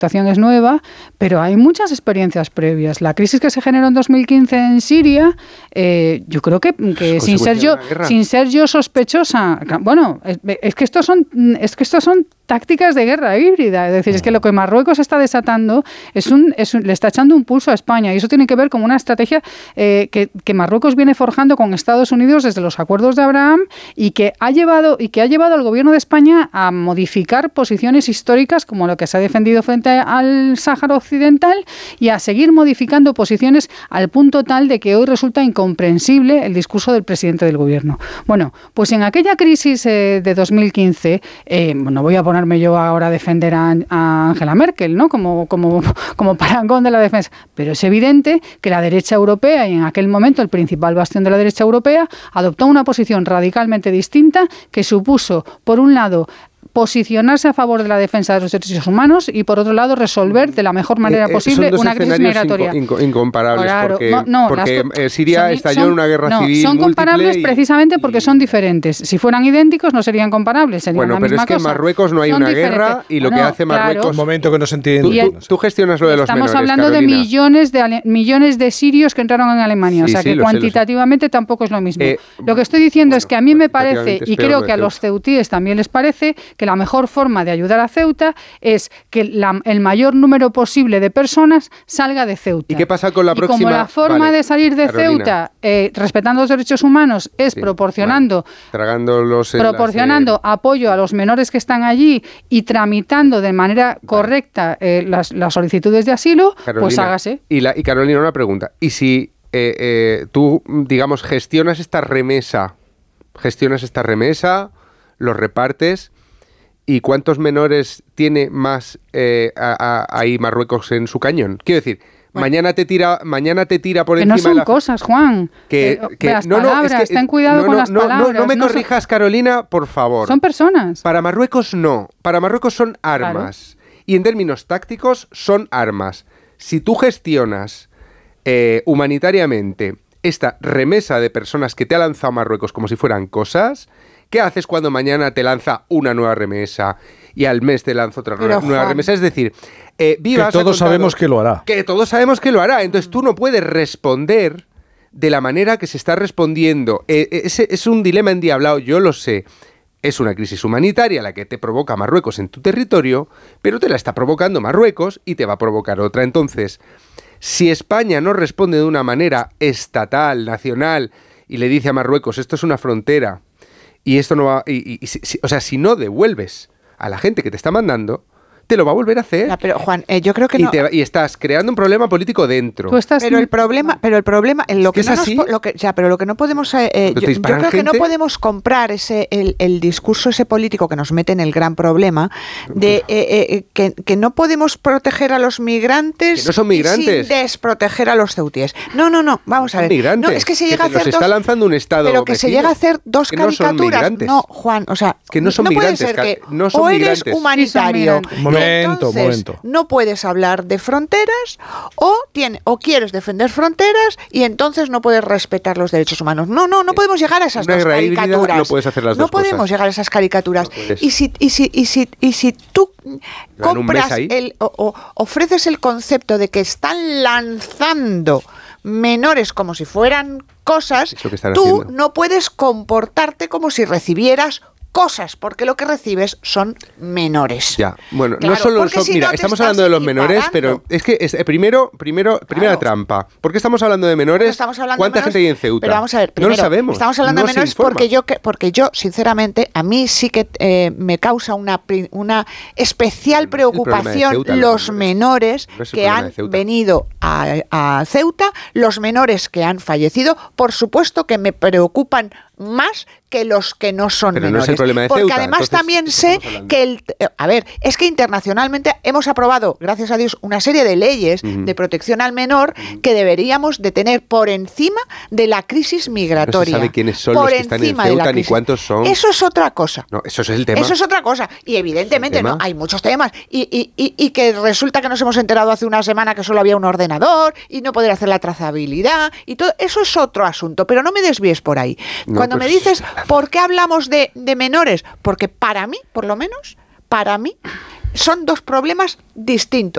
situación es nueva, pero hay muchas experiencias previas. La crisis que se generó en 2015 en Siria, yo creo que sin ser yo sospechosa, bueno, es que estos son tácticas de guerra híbrida, es decir, es que lo que Marruecos está desatando le está echando un pulso a España, y eso tiene que ver con una estrategia que Marruecos viene forjando con Estados Unidos desde los acuerdos de Abraham y que ha llevado al gobierno de España a modificar posiciones históricas como lo que se ha defendido frente al Sáhara Occidental y a seguir modificando posiciones al punto tal de que hoy resulta incomprensible el discurso del presidente del gobierno. Bueno, pues en aquella crisis de 2015, no voy a ponerme yo ahora a defender a Angela Merkel, ¿no? Como parangón de la defensa, pero es evidente que la derecha europea, y en aquel momento el principal bastión de la derecha europea, adoptó una posición radicalmente distinta que supuso, por un lado, posicionarse a favor de la defensa de los derechos humanos y, por otro lado, resolver de la mejor manera posible una crisis migratoria. Incomparables, claro, porque Siria estalló en una guerra civil son comparables precisamente porque son diferentes. Si fueran idénticos no serían comparables, serían la misma cosa. Pero es que en Marruecos no hay una guerra y lo que hace Marruecos... Un momento que no se entiende. Tú gestionas lo de los menores, Estamos hablando Carolina. de millones de sirios que entraron en Alemania, o sea que cuantitativamente tampoco es lo mismo. Lo que estoy diciendo es que a mí me parece, y creo que a los ceutíes también les parece, que la mejor forma de ayudar a Ceuta es que el mayor número posible de personas salga de Ceuta. ¿Y qué pasa con la próxima? Como la forma de salir de Ceuta, respetando los derechos humanos, es proporcionando apoyo a los menores que están allí y tramitando de manera correcta las solicitudes de asilo, Carolina, pues hágase. Y Carolina, una pregunta. ¿Y si tú, digamos, gestionas esta remesa, los repartes, y cuántos menores tiene más ahí Marruecos en su cañón? Quiero decir, mañana te tira por encima de no son cosas, Juan. Las palabras, ten cuidado con las palabras. No me corrijas, Carolina, por favor. Son personas. Para Marruecos no. Para Marruecos son armas. Claro. Y en términos tácticos son armas. Si tú gestionas humanitariamente esta remesa de personas que te ha lanzado Marruecos como si fueran cosas, ¿qué haces cuando mañana te lanza una nueva remesa y al mes te lanza otra nueva remesa? Es decir, que todos sabemos que lo hará. Que todos sabemos que lo hará. Entonces tú no puedes responder de la manera que se está respondiendo. Es un dilema endiablado, yo lo sé. Es una crisis humanitaria la que te provoca Marruecos en tu territorio, pero te la está provocando Marruecos y te va a provocar otra. Entonces, si España no responde de una manera estatal, nacional, y le dice a Marruecos, esto es una frontera, y esto no va... si no devuelves a la gente que te está mandando, te lo va a volver a hacer. Ya, pero Juan, yo creo que y estás creando un problema político dentro. Pero el problema, lo que no podemos, yo creo que no podemos comprar el discurso ese político que nos mete en el gran problema de que no podemos proteger a los migrantes, que no son migrantes, sin desproteger a los ceutíes. No, vamos a ver. Migrantes, no, es que se llega a hacer está lanzando un estado pero que vecino, se llega a hacer dos caricaturas. No, Juan, o sea, que no son migrantes, puede ser que no son o migrantes. eres humanitario. Momento. No puedes hablar de fronteras o quieres defender fronteras y entonces no puedes respetar los derechos humanos. No podemos llegar a esas dos caricaturas. No puedes hacer las dos cosas. No podemos llegar a esas caricaturas. No y si tú compras o ofreces el concepto de que están lanzando menores como si fueran cosas, tú no puedes comportarte como si recibieras cosas, porque lo que recibes son menores. Ya, bueno, claro, no solo estamos hablando de los menores, pero es que primera trampa. ¿Por qué estamos hablando de menores? ¿Cuánta gente hay en Ceuta? Pero vamos a ver, no lo sabemos. Estamos hablando de menores porque yo, sinceramente, a mí sí que me causa una especial preocupación los menores que han venido a Ceuta, los menores que han fallecido. Por supuesto que me preocupan más que los que no son menores. No es el problema de porque Ceuta, además también sé que es que internacionalmente hemos aprobado, gracias a Dios, una serie de leyes de protección al menor que deberíamos de tener por encima de la crisis migratoria. No se sabe quiénes son los que están en Ceuta ni cuántos son. Eso es otra cosa. No, eso es el tema. Eso es otra cosa. Y evidentemente no, hay muchos temas. Y que resulta que nos hemos enterado hace una semana que solo había un ordenador y no poder hacer la trazabilidad y todo. Eso es otro asunto, pero no me desvíes por ahí. Cuando me dices, ¿por qué hablamos de menores? Porque para mí, por lo menos, son dos problemas distintos.